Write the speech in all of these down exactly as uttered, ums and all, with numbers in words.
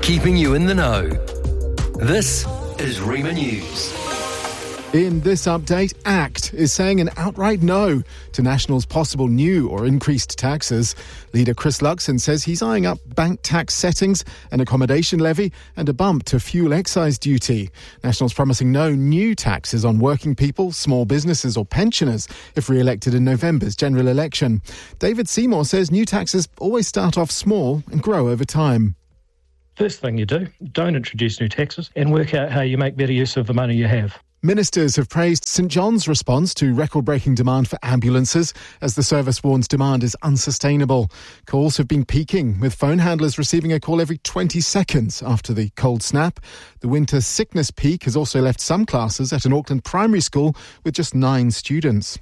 keeping you in the know. This is Rima News. In this update, ACT is saying an outright no to National's possible new or increased taxes. Leader Chris Luxon says he's eyeing up bank tax settings, an accommodation levy and a bump to fuel excise duty. National's promising no new taxes on working people, small businesses or pensioners if re-elected in November's general election. David Seymour says new taxes always start off small and grow over time. First thing you do, don't introduce new taxes and work out how you make better use of the money you have. Ministers have praised St John's response to record-breaking demand for ambulances as the service warns demand is unsustainable. Calls have been peaking, with phone handlers receiving a call every twenty seconds after the cold snap. The winter sickness peak has also left some classes at an Auckland primary school with just nine students.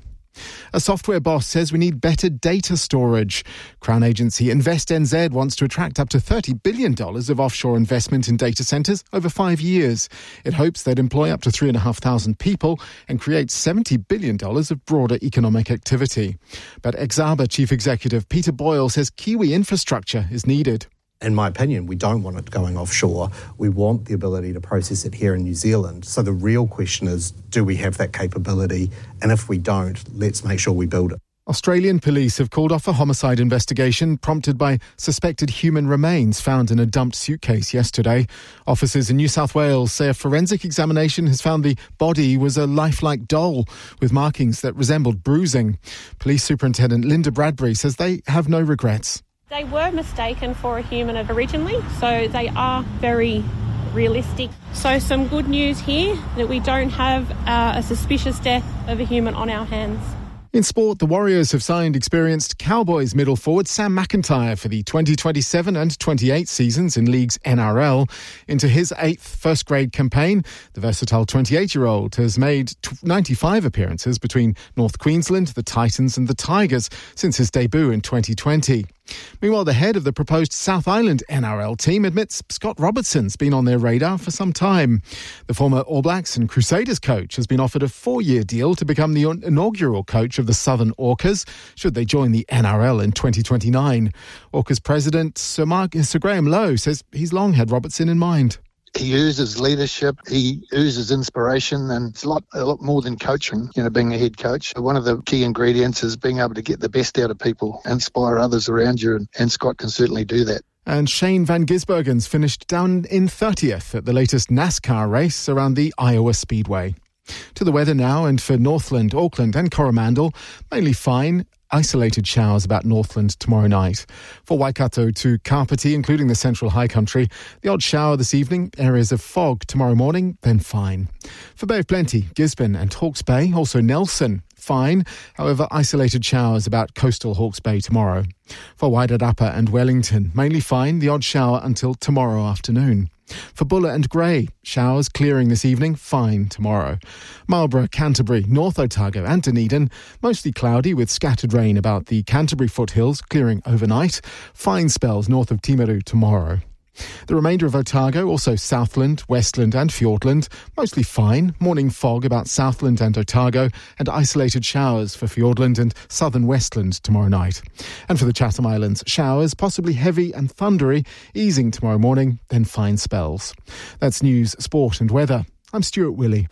A software boss says we need better data storage. Crown agency InvestNZ wants to attract up to thirty billion dollars of offshore investment in data centres over five years. It hopes they'd employ up to three thousand five hundred people and create seventy billion dollars of broader economic activity. But Exaba Chief Executive Peter Boyle says Kiwi infrastructure is needed. In my opinion, we don't want it going offshore. We want the ability to process it here in New Zealand. So the real question is, do we have that capability? And if we don't, let's make sure we build it. Australian police have called off a homicide investigation prompted by suspected human remains found in a dumped suitcase yesterday. Officers in New South Wales say a forensic examination has found the body was a lifelike doll with markings that resembled bruising. Police Superintendent Linda Bradbury says they have no regrets. They were mistaken for a human originally, so they are very realistic. So some good news here that we don't have uh, a suspicious death of a human on our hands. In sport, the Warriors have signed experienced Cowboys middle forward Sam McIntyre for the twenty twenty-seven and twenty-eight seasons in League's N R L. Into his eighth first-grade campaign, the versatile twenty-eight-year-old has made ninety-five appearances between North Queensland, the Titans and the Tigers since his debut in twenty twenty. Meanwhile, the head of the proposed South Island N R L team admits Scott Robertson's been on their radar for some time. The former All Blacks and Crusaders coach has been offered a four-year deal to become the inaugural coach of the Southern Orcas, should they join the N R L in twenty twenty-nine. Orcas president Sir, Mark, Sir Graham Lowe says he's long had Robertson in mind. He oozes leadership, he oozes inspiration, and it's a lot, a lot more than coaching, you know, being a head coach. One of the key ingredients is being able to get the best out of people, inspire others around you, and, and Scott can certainly do that. And Shane van Gisbergen's finished down in thirtieth at the latest NASCAR race around the Iowa Speedway. To the weather now, and for Northland, Auckland and Coromandel, mainly fine. Isolated showers about Northland tomorrow night. For Waikato to Kapiti, including the central high country, the odd shower this evening, areas of fog tomorrow morning, then fine. For Bay of Plenty, Gisborne and Hawke's Bay, also Nelson, fine. However, isolated showers about coastal Hawke's Bay tomorrow. For Wairarapa and Wellington, mainly fine, the odd shower until tomorrow afternoon. For Buller and Grey, showers clearing this evening, fine tomorrow. Marlborough, Canterbury, North Otago and Dunedin, mostly cloudy with scattered rain about the Canterbury foothills, clearing overnight. Fine spells north of Timaru tomorrow. The remainder of Otago, also Southland, Westland and Fiordland, mostly fine. Morning fog about Southland and Otago, and isolated showers for Fiordland and southern Westland tomorrow night. And for the Chatham Islands, showers, possibly heavy and thundery, easing tomorrow morning, then fine spells. That's news, sport and weather. I'm Stuart Willey.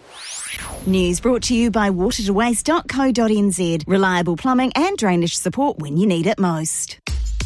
News brought to you by water to waste dot co dot n z. Reliable plumbing and drainage support when you need it most.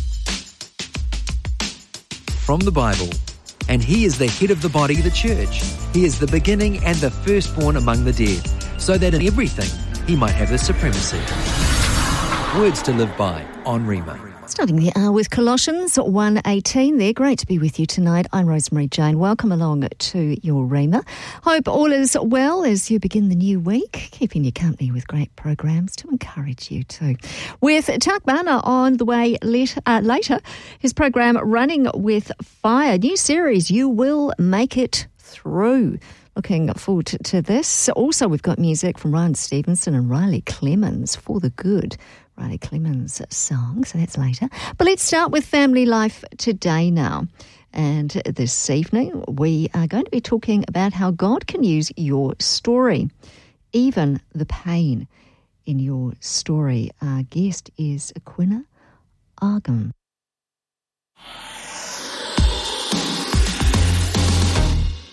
From the Bible. And he is the head of the body, the church. He is the beginning and the firstborn among the dead, so that in everything he might have the supremacy. Words to live by on Rima. Starting the hour with Colossians one eighteen there. Great to be with you tonight. I'm Rosemary Jane. Welcome along to your Rima. Hope all is well as you begin the new week, keeping you company with great programs to encourage you too. With Tak Mana on the way later, uh, later, his program Running with Fire, new series, You Will Make It Through. Looking forward to, to this. Also, we've got music from Ryan Stevenson and Riley Clemens, For the Good. Riley Clemens' song, so that's later. But let's start with family life today now. And this evening, we are going to be talking about how God can use your story, even the pain in your story. Our guest is Aquina Argham.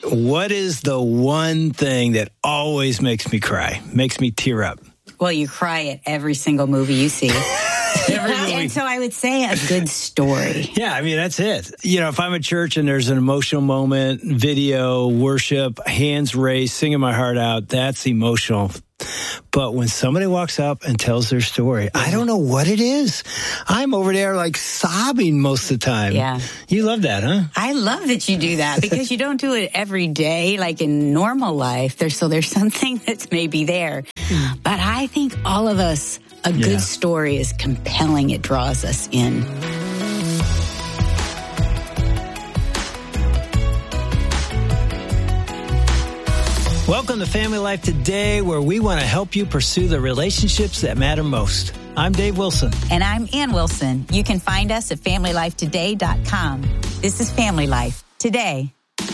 what is the one thing that always makes me cry, makes me tear up? Well, you cry at every single movie you see. And so I would say a good story. Yeah, I mean, that's it. You know, if I'm at church and there's an emotional moment, video, worship, hands raised, singing my heart out, that's emotional. But when somebody walks up and tells their story, I don't know what it is. I'm over there like sobbing most of the time. Yeah. You love that, huh? I love that you do that because you don't do it every day like in normal life. There's, so there's something that's maybe there. But I think all of us, a good yeah. story is compelling. It draws us in. Welcome to Family Life Today, where we want to help you pursue the relationships that matter most. I'm Dave Wilson. And I'm Ann Wilson. You can find us at family life today dot com. This is Family Life Today.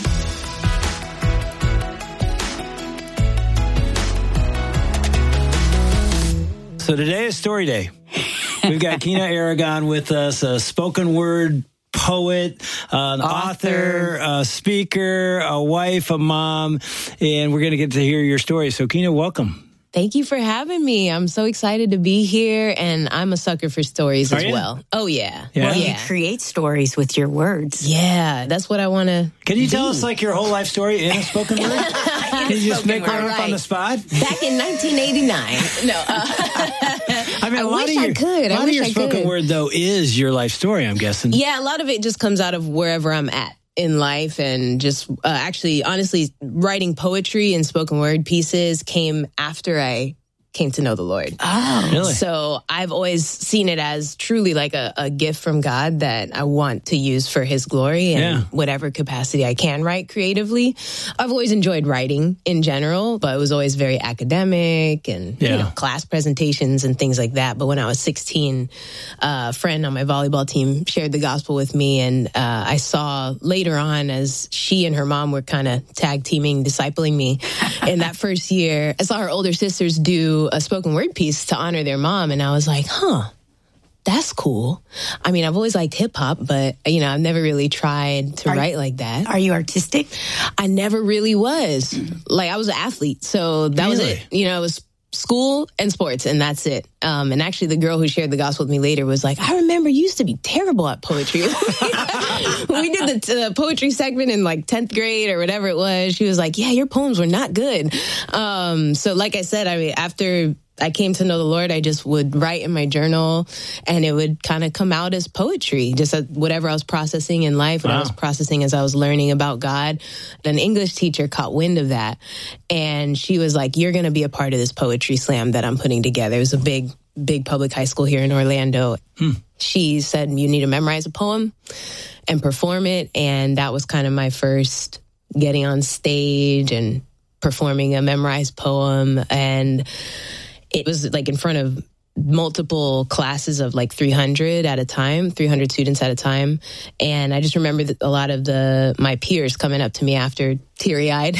So today is Story Day. We've got Kina Aragon with us, a spoken word poet, uh, an author, author a speaker, a wife, a mom, and we're going to get to hear your story. So, Kina, welcome. Thank you for having me. I'm so excited to be here, and I'm a sucker for stories Are as you? well. Oh, yeah. Yeah? Well, yeah. you create stories with your words. Yeah, that's what I want to Can you do. tell us, like, your whole life story in a spoken word? Can you just make one up on the spot? Back in nineteen eighty-nine. No. Uh, I mean, a I lot wish of your, I could. A I lot wish of your I spoken could. word, though, is your life story, I'm guessing. Yeah, a lot of it just comes out of wherever I'm at in life, and just uh, actually, honestly, writing poetry and spoken word pieces came after I came to know the Lord. Oh, really? So I've always seen it as truly like a, a gift from God that I want to use for His glory and Yeah. whatever capacity I can write creatively. I've always enjoyed writing in general, but it was always very academic and Yeah. you know, class presentations and things like that. But when I was sixteen, a friend on my volleyball team shared the gospel with me, and uh, I saw later on as she and her mom were kind of tag teaming, discipling me in that first year, I saw her older sisters do a spoken word piece to honor their mom. And I was like, huh, that's cool. I mean, I've always liked hip hop, but, you know, I've never really tried to Are- write like that. Are you artistic? I never really was. Like, I was an athlete. So that was Really? it. You know, it was school and sports, and that's it. Um, and actually, the girl who shared the gospel with me later was like, I remember you used to be terrible at poetry. We did the uh, poetry segment in like tenth grade or whatever it was. She was like, yeah, your poems were not good. Um, so like I said, I mean, after I came to know the Lord, I just would write in my journal, and it would kind of come out as poetry, just as whatever I was processing in life, what Wow. I was processing as I was learning about God. An English teacher caught wind of that, and she was like, you're going to be a part of this poetry slam that I'm putting together. It was a big, big public high school here in Orlando. Hmm. She said, you need to memorize a poem and perform it, and that was kind of my first getting on stage and performing a memorized poem. And it was like in front of multiple classes of like three hundred at a time, three hundred students at a time. And I just remember that a lot of the my peers coming up to me after teary-eyed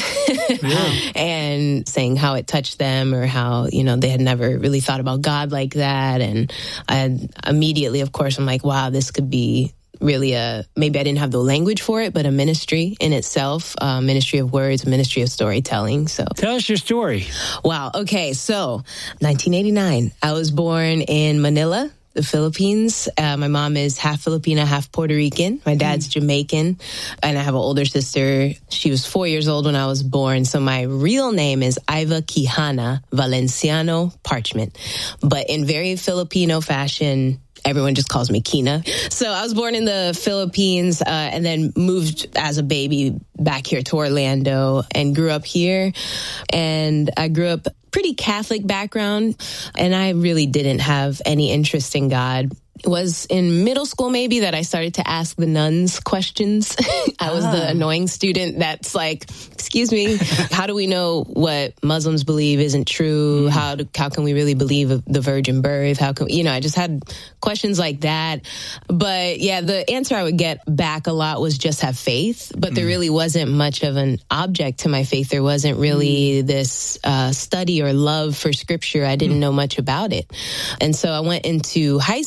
and saying how it touched them, or how, you know, they had never really thought about God like that. And I immediately, of course, I'm like, wow, this could be really a, maybe I didn't have the language for it, but a ministry in itself, a ministry of words, a ministry of storytelling. So Tell us your story. wow. Okay. So nineteen eighty-nine, I was born in Manila, the Philippines. Uh, my mom is half Filipina, half Puerto Rican. My dad's Jamaican, and I have an older sister. She was four years old when I was born. So my real name is Iva Quijana Valenciano Parchment, but in very Filipino fashion, everyone just calls me Kina. So I was born in the Philippines uh, and then moved as a baby back here to Orlando and grew up here. And I grew up pretty Catholic background, and I really didn't have any interest in God. It was in middle school maybe that I started to ask the nuns questions. I was the annoying student that's like, excuse me, how do we know what Muslims believe isn't true? How do, how can we really believe the virgin birth? How can, you know, I just had questions like that. But yeah, the answer I would get back a lot was just have faith. But mm. there really wasn't much of an object to my faith. There wasn't really mm. this uh, study or love for scripture. I didn't mm. know much about it. And so I went into high school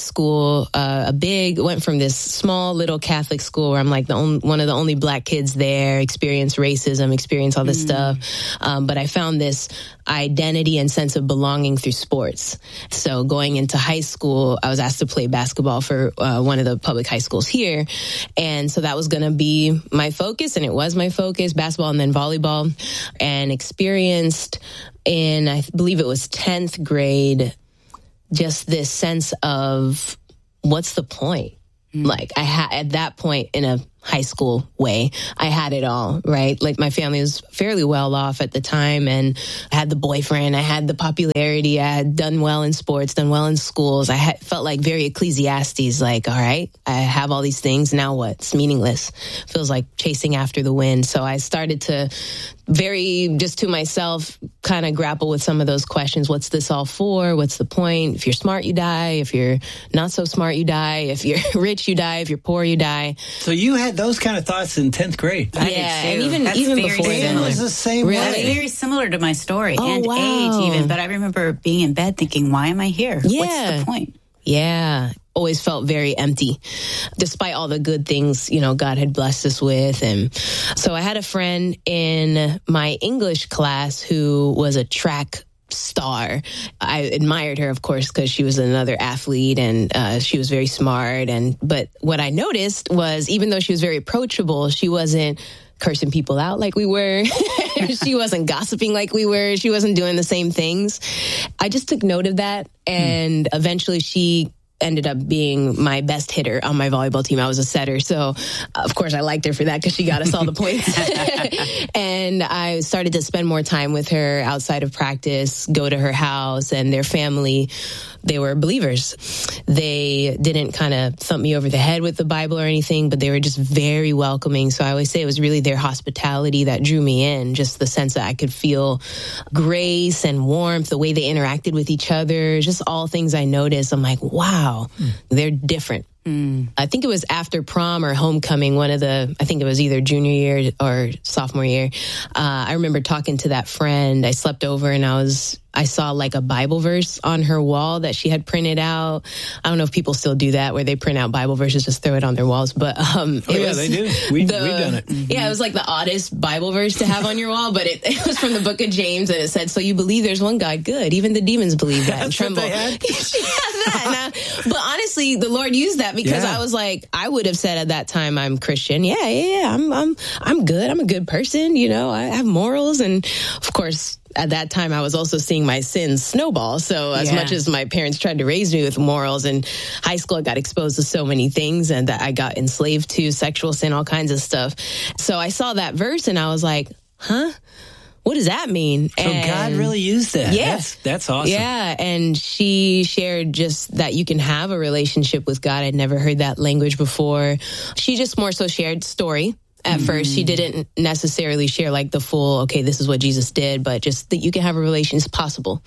school, uh, a big, went from this small little Catholic school where I'm like the only, one of the only black kids there, experience racism, experience all this mm. stuff. Um, but I found this identity and sense of belonging through sports. So going into high school, I was asked to play basketball for uh, one of the public high schools here. And so that was going to be my focus, and it was my focus, basketball and then volleyball, and experienced in, I believe it was tenth grade, just this sense of what's the point? Mm. Like I had at that point in a high school way, I had it all, right? Like my family was fairly well off at the time, and I had the boyfriend, I had the popularity, I had done well in sports, done well in schools. I had, felt like very Ecclesiastes, like, all right, I have all these things, now what? It's meaningless. Feels like chasing after the wind. So I started to very, just to myself, kind of grapple with some of those questions. What's this all for? What's the point? If you're smart, you die. If you're not so smart, you die. If you're rich, you die. If you're poor, you die. So you had those kind of thoughts in tenth grade. I yeah, did too. and even That's even very before similar. then. It was the same really? way. That's very similar to my story Oh, and wow. age even. But I remember being in bed thinking, why am I here? Yeah. What's the point? Yeah. Always felt very empty, despite all the good things, you know, God had blessed us with. And so I had a friend in my English class who was a track star. I admired her, of course, because she was another athlete, and uh, she was very smart. And but what I noticed was, even though she was very approachable, she wasn't cursing people out like we were. She wasn't gossiping like we were. She wasn't doing the same things. I just took note of that, and hmm. eventually she ended up being my best hitter on my volleyball team. I was a setter. So, of course, I liked her for that because she got us all the points. And I started to spend more time with her outside of practice, go to her house, and their family, they were believers. They didn't kind of thump me over the head with the Bible or anything, but they were just very welcoming. So I always say it was really their hospitality that drew me in, just the sense that I could feel grace and warmth, the way they interacted with each other, just all things I noticed. I'm like, wow. Mm. They're different. Mm. I think it was after prom or homecoming, one of the, I think it was either junior year or sophomore year. Uh, I remember talking to that friend. I slept over and I was, I saw like a Bible verse on her wall that she had printed out. I don't know if people still do that, where they print out Bible verses, just throw it on their walls. But um, oh, it yeah, was they do. We, the, we've done it. Mm-hmm. Yeah, it was like the oddest Bible verse to have on your wall, but it, it was from the book of James, and it said, "So you believe there's one God? Good. Even the demons believe that and tremble." She had that. I, but honestly, the Lord used that because yeah. I was like, I would have said at that time, "I'm Christian. Yeah, yeah, yeah. I'm, I'm, I'm good. I'm a good person. You know, I have morals." And of course, at that time, I was also seeing my sins snowball. So as yeah. much as my parents tried to raise me with morals, in high school, I got exposed to so many things and that I got enslaved to, sexual sin, all kinds of stuff. So I saw that verse and I was like, huh? What does that mean? So and God really used that. Yeah. That's, that's awesome. Yeah. And she shared just that you can have a relationship with God. I'd never heard that language before. She just more so shared story. At mm. first, she didn't necessarily share like the full, okay, this is what Jesus did, but just that you can have a relation is possible.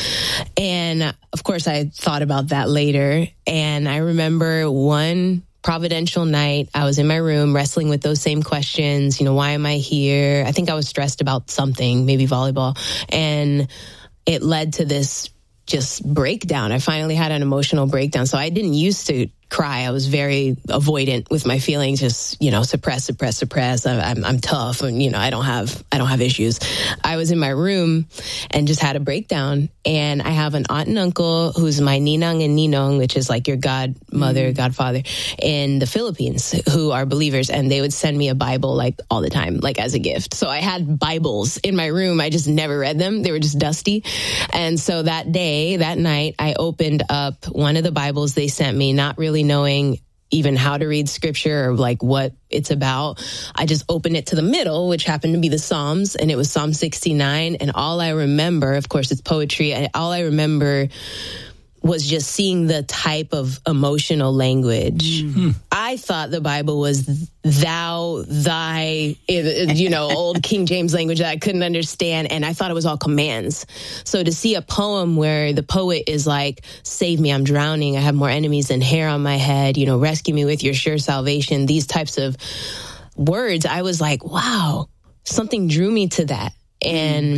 And of course, I thought about that later. And I remember one providential night, I was in my room wrestling with those same questions. You know, why am I here? I think I was stressed about something, maybe volleyball. And it led to this just breakdown. I finally had an emotional breakdown. So I didn't used to cry. I was very avoidant with my feelings, just, you know, suppress, suppress, suppress. I, I'm, I'm tough and, you know, I don't have, I don't have issues. I was in my room and just had a breakdown. And I have an aunt and uncle who's my ninang and ninong, which is like your godmother, mm. godfather in the Philippines, who are believers. And they would send me a Bible like all the time, like as a gift. So I had Bibles in my room. I just never read them. They were just dusty. And so that day, that night, I opened up one of the Bibles they sent me, not really knowing even how to read scripture or like what it's about. I just opened it to the middle, which happened to be the Psalms, and it was Psalm sixty-nine. And all I remember, of course, it's poetry. And all I remember was just seeing the type of emotional language. Mm-hmm. I thought the Bible was thou, thy, you know, old King James language that I couldn't understand. And I thought it was all commands. So to see a poem where the poet is like, save me, I'm drowning. I have more enemies than hair on my head. You know, rescue me with your sure salvation. These types of words, I was like, wow, something drew me to that. And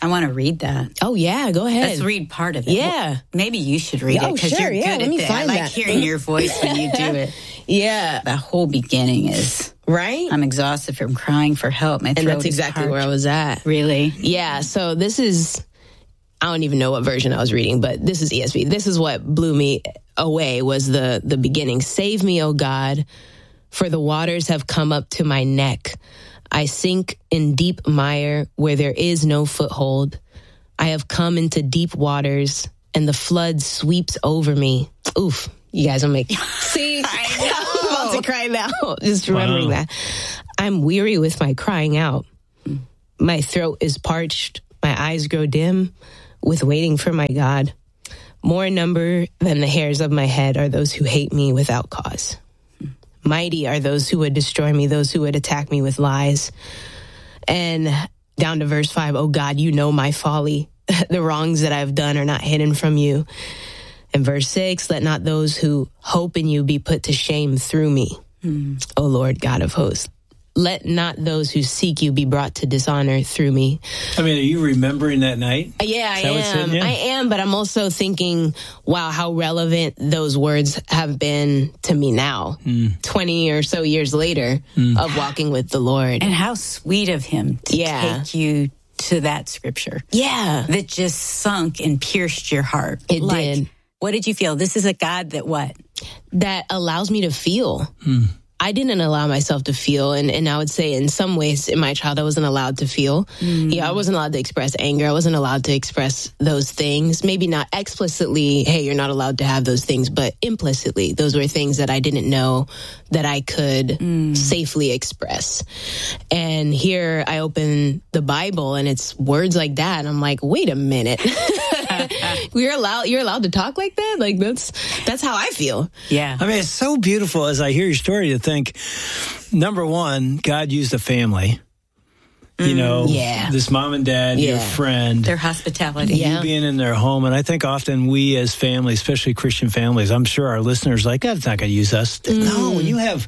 I want to read that. Oh, yeah, go ahead. Let's read part of it. Yeah. Well, maybe you should read Oh, it because sure, you're yeah, good let at me that. find I like that. hearing your voice when you do it. Yeah. The whole beginning is... Right? I'm exhausted from crying for help. My and throat that's is exactly parched. where I was at. Really? Yeah, so this is... I don't even know what version I was reading, but this is E S V. This is what blew me away was the, the beginning. Save me, O God, for the waters have come up to my neck. I sink in deep mire where there is no foothold. I have come into deep waters and the flood sweeps over me. Oof, you guys will make... See, I'm about to cry now. Just remembering wow. that. I'm weary with my crying out. My throat is parched. My eyes grow dim with waiting for my God. More number than the hairs of my head are those who hate me without cause. Mighty are those who would destroy me, those who would attack me with lies. And down to verse five, oh God, you know my folly. The wrongs that I've done are not hidden from you. And verse six, let not those who hope in you be put to shame through me. Mm. O Lord God of hosts. Let not those who seek you be brought to dishonor through me. I mean, are you remembering that night? Yeah, I am. I am, but I'm also thinking, wow, how relevant those words have been to me now, mm. twenty or so years later mm. of walking with the Lord. And how sweet of him to yeah. take you to that scripture. Yeah. That just sunk and pierced your heart. It like, did. What did you feel? This is a God that what? That allows me to feel. Mm. I didn't allow myself to feel, and, and I would say in some ways in my child I wasn't allowed to feel. Mm. Yeah, I wasn't allowed to express anger. I wasn't allowed to express those things. Maybe not explicitly, hey, you're not allowed to have those things, but implicitly, those were things that I didn't know that I could mm. safely express. And here I open the Bible, and it's words like that, and I'm like, wait a minute. We're allowed. You're allowed to talk like that. Like that's that's how I feel. Yeah. I mean, it's so beautiful as I hear your story to think. Number one, God used a family. You know, yeah. this mom and dad, yeah. your friend, their hospitality, you yeah. being in their home, and I think often we as families, especially Christian families, I'm sure our listeners are like, God's not going to use us. Mm. No, when you have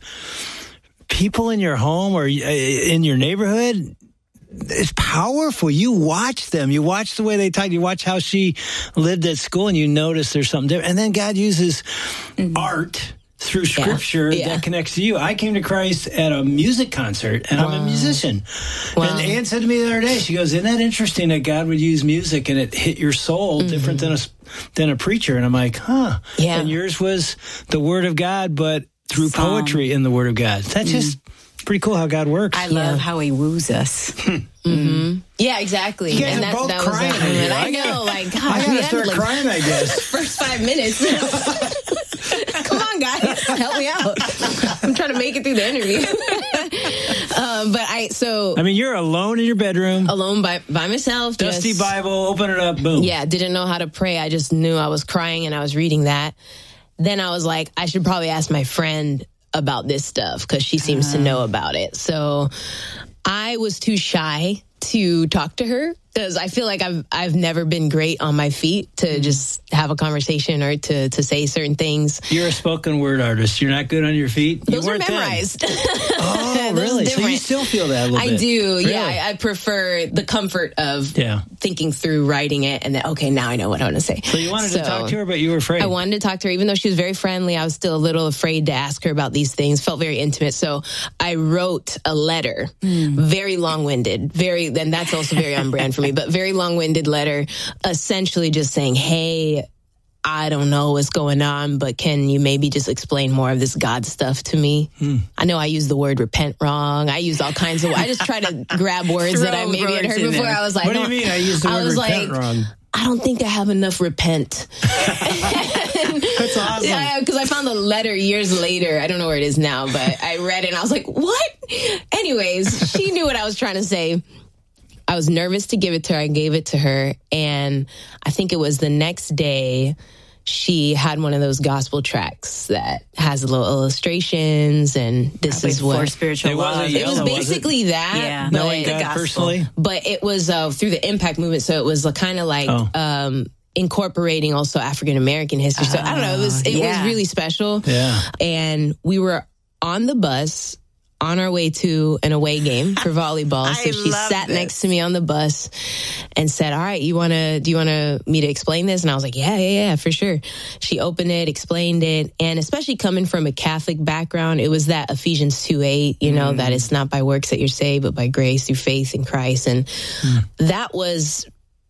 people in your home or in your neighborhood. It's powerful. You watch them. You watch the way they talk. You watch how she lived at school, and you notice there's something different. And then God uses mm-hmm. art through Scripture yeah. Yeah. that connects to you. I came to Christ at a music concert, and wow. I'm a musician. Wow. And Ann said to me the other day, she goes, isn't that interesting that God would use music and it hit your soul mm-hmm. different than a, than a preacher? And I'm like, huh. Yeah. And yours was the Word of God, but through Song. poetry in the Word of God. That's mm-hmm. just... pretty cool how God works. I love yeah. how he woos us. Mm-hmm. Yeah, exactly. You guys and are that, both that crying. Was that I, I know, like, God, I gotta start like, crying, I guess. First five minutes. Come on, guys, help me out. I'm trying to make it through the interview. um, but I, so. I mean, you're alone in your bedroom. Alone by, by myself. Dusty just, Bible, open it up, boom. Yeah, didn't know how to pray. I just knew I was crying and I was reading that. Then I was like, I should probably ask my friend about this stuff because she seems uh. to know about it. So I was too shy to talk to her because I feel like I've I've never been great on my feet to mm. just have a conversation or to to say certain things. You're a spoken word artist. You're not good on your feet. Those you are memorized. Oh, really? So you still feel that a little I bit? I do. Really? Yeah, I, I prefer the comfort of yeah. thinking through writing it and then okay, now I know what I want to say. So you wanted so, to talk to her, but you were afraid. I wanted to talk to her, even though she was very friendly. I was still a little afraid to ask her about these things. Felt very intimate, so I wrote a letter, mm. very long-winded, very, and that's also very on brand for me. But very long-winded letter, essentially just saying, "Hey, I don't know what's going on, but can you maybe just explain more of this God stuff to me?" Hmm. I know I used the word repent wrong. I used all kinds of, I just try to grab words that I maybe had heard before. There. I was like, what do you mean I used the word repent like, wrong? I don't think I have enough repent. That's awesome. Yeah, because I found the letter years later. I don't know where it is now, but I read it and I was like, what? Anyways, she knew what I was trying to say. I was nervous to give it to her. I gave it to her. And I think it was the next day, she had one of those gospel tracks that has little illustrations and this Probably is what for spiritual it love. Was it was yellow, basically was it? that. Yeah, but, knowing God personally. But it was uh, through the Impact movement, so it was kind of like oh. um, incorporating also African American history. So I don't know, it was it yeah. was really special. Yeah, and we were on the bus on our way to an away game for volleyball. So she sat this. next to me on the bus and said, all right, you want to, do you want to me to explain this? And I was like, yeah, yeah, yeah, for sure. She opened it, explained it. And especially coming from a Catholic background, it was that Ephesians two eight, you know, mm. that it's not by works that you're saved, but by grace through faith in Christ. And mm. that was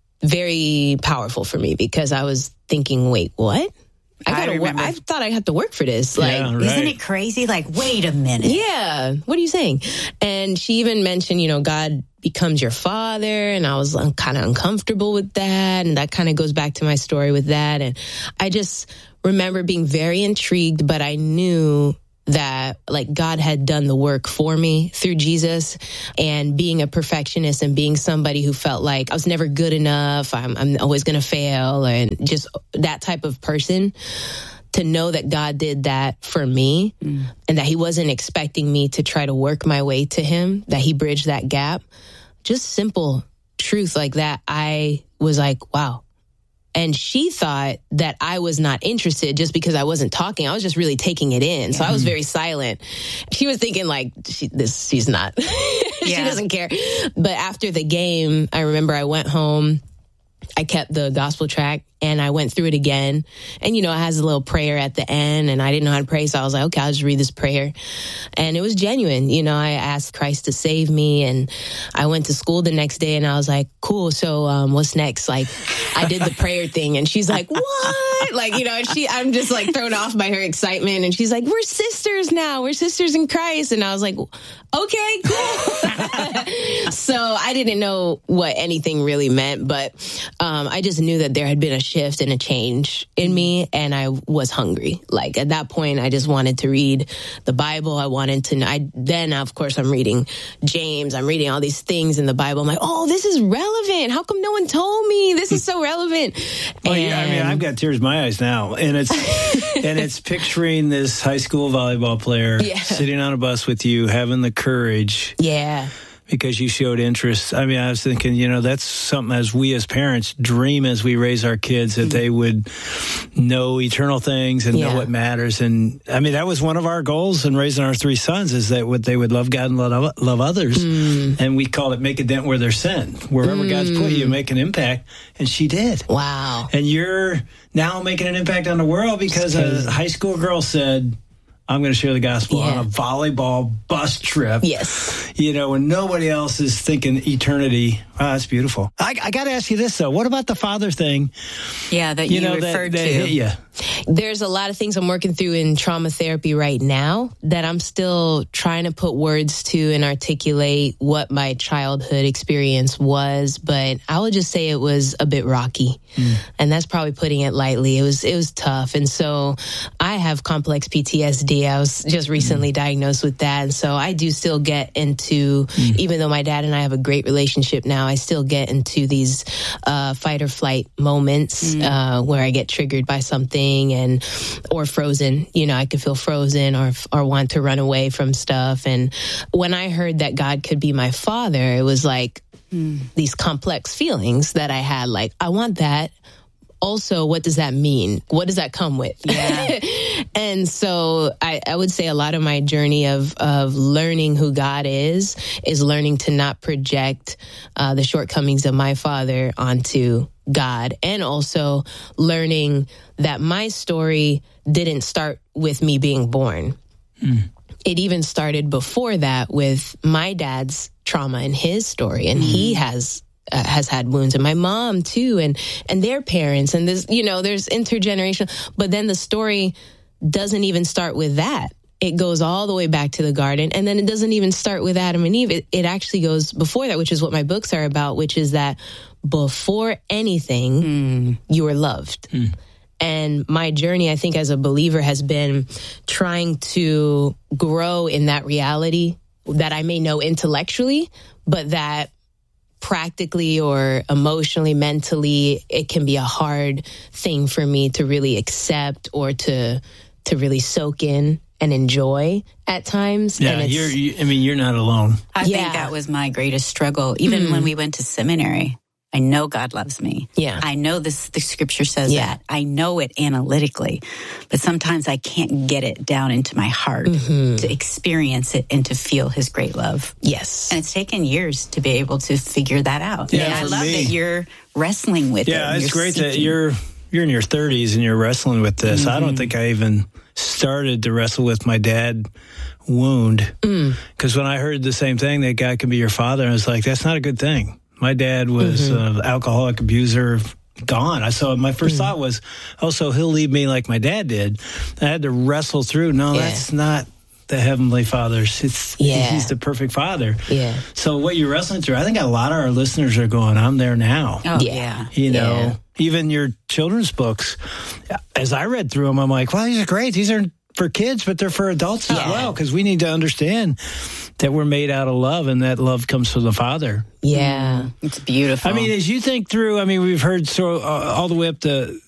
very powerful for me because I was thinking, wait, what? I gotta I, work. I thought I had to work for this. Like, yeah, right. Isn't it crazy? Like, wait a minute. Yeah. What are you saying? And she even mentioned, you know, God becomes your father. And I was kind of uncomfortable with that. And that kind of goes back to my story with that. And I just remember being very intrigued, but I knew that like God had done the work for me through Jesus, and being a perfectionist and being somebody who felt like I was never good enough, I'm, I'm always going to fail, and just that type of person, to know that God did that for me mm. and that he wasn't expecting me to try to work my way to him, that he bridged that gap. Just simple truth like that. I was like, wow. And she thought that I was not interested just because I wasn't talking. I was just really taking it in. So I was very silent. She was thinking like, she, this, she's not. she yeah. doesn't care. But after the game, I remember I went home. I kept the gospel track and I went through it again. And, you know, it has a little prayer at the end, and I didn't know how to pray. So I was like, okay, I'll just read this prayer. And it was genuine. You know, I asked Christ to save me, and I went to school the next day and I was like, cool. So um, what's next? Like, I did the prayer thing, and she's like, what? Like, you know, and she, I'm just like thrown off by her excitement. And she's like, we're sisters now. We're sisters in Christ. And I was like, okay, cool. So I didn't know what anything really meant, but um, I just knew that there had been a shift and a change in me, and I was hungry. Like at that point, I just wanted to read the Bible. I wanted to know. I, then, of course, I'm reading James. I'm reading all these things in the Bible. I'm like, oh, this is relevant. How come no one told me? This is so relevant. Well, and, yeah, I mean, I've got tears in my eyes now, and it's and it's picturing this high school volleyball player yeah. sitting on a bus with you, having the courage. Yeah. Because you showed interest. I mean, I was thinking, you know, that's something as we as parents dream as we raise our kids, that mm-hmm. they would know eternal things and yeah. know what matters. And I mean, that was one of our goals in raising our three sons, is that what they would love God and love, love others. Mm. And we call it make a dent where they're sent. Wherever mm. God's put you, make an impact. And she did. Wow. And you're now making an impact on the world because a high school girl said, I'm going to share the gospel yeah. on a volleyball bus trip. Yes. You know, when nobody else is thinking eternity. Wow, that's beautiful. I, I got to ask you this, though. What about the father thing? Yeah, that you, you know, referred that, that to. Hit you? There's a lot of things I'm working through in trauma therapy right now that I'm still trying to put words to and articulate what my childhood experience was. But I would just say it was a bit rocky. Mm. And that's probably putting it lightly. It was, it was tough. And so I have complex P T S D. I was just recently mm. diagnosed with that. And so I do still get into, mm. even though my dad and I have a great relationship now, I still get into these uh, fight or flight moments mm. uh, where I get triggered by something and or frozen. You know, I could feel frozen or or want to run away from stuff. And when I heard that God could be my father, it was like mm. these complex feelings that I had. Like, I want that. Also, what does that mean? What does that come with? Yeah. And so I, I would say a lot of my journey of, of learning who God is, is learning to not project uh, the shortcomings of my father onto God, and also learning that my story didn't start with me being born. Mm. It even started before that with my dad's trauma and his story, and mm. he has Uh, has had wounds, and my mom too, and and their parents, and this, you know, there's intergenerational. But then the story doesn't even start with that. It goes all the way back to the garden, and then it doesn't even start with Adam and Eve. It, it actually goes before that, which is what my books are about, which is that before anything, mm. you were loved. Mm. And my journey, I think, as a believer, has been trying to grow in that reality that I may know intellectually, but that practically or emotionally, mentally, it can be a hard thing for me to really accept or to to really soak in and enjoy at times. Yeah, and you're, you, I mean, you're not alone. I yeah. think that was my greatest struggle. Even mm. when we went to seminary, I know God loves me. Yeah. I know this, the scripture says Yeah. that. I know it analytically, but sometimes I can't get it down into my heart Mm-hmm. to experience it and to feel his great love. Yes. And it's taken years to be able to figure that out. Yeah, and I for love me- that you're wrestling with it. Yeah, and it's you're great that seeking. you're you're in your thirties and you're wrestling with this. Mm-hmm. I don't think I even started to wrestle with my dad wound because Mm. when I heard the same thing, that God can be your father, I was like, that's not a good thing. My dad was Mm-hmm. an alcoholic abuser. Gone. I saw my first Mm. thought was, oh, so he'll leave me like my dad did. I had to wrestle through. No, Yeah. that's not the Heavenly Father's. It's Yeah. he's the perfect father. Yeah. So what you're wrestling through, I think a lot of our listeners are going, I'm there now. Oh, Yeah. yeah. You know, Yeah. even your children's books, as I read through them, I'm like, well, these are great. These are for kids, but they're for adults as Yeah. well, because we need to understand that we're made out of love and that love comes from the Father. Yeah. It's beautiful. I mean, as you think through, I mean, we've heard so uh, all the way up to